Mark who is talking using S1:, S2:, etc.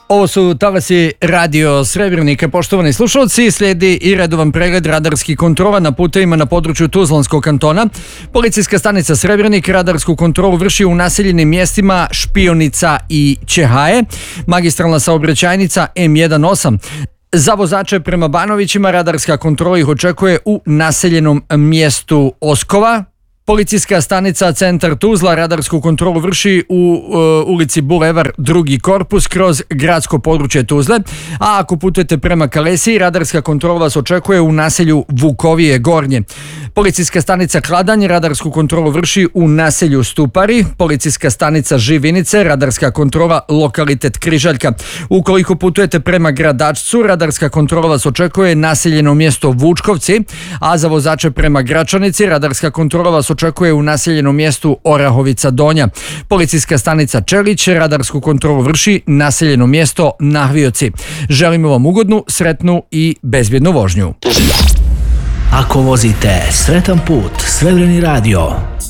S1: Ovo su talasi Radio Srebrnike. Poštovani slušalci, slijedi i redovan pregled radarskih kontrola na putevima na području Tuzlanskog kantona. Policijska stanica Srebrnik radarsku kontrolu vrši u naseljenim mjestima Špionica i Čehaje, magistralna saobraćajnica M18. Za vozače prema Banovićima radarska kontrola ih očekuje u naseljenom mjestu Oskova. Policijska stanica Centar Tuzla radarsku kontrolu vrši u ulici Bulevar drugi korpus kroz gradsko područje Tuzle, a ako putujete prema Kalesiji, radarska kontrola vas očekuje u naselju Vukovije Gornje. Policijska stanica Kladanj radarsku kontrolu vrši u naselju Stupari. Policijska stanica Živinice radarska kontrola lokalitet Križaljka. Ukoliko putujete prema Gradačcu, radarska kontrola vas očekuje naseljeno mjesto Vučkovci, a za vozače prema Gračanici radarska kontrola vas očekuje u naseljenom mjestu Orahovica Donja. Policijska stanica Čelić radarsku kontrolu vrši naseljeno mjesto Nahvioci. Želimo vam ugodnu, sretnu i bezbjednu vožnju.
S2: Ako vozite, sretan put, Srebreni radio.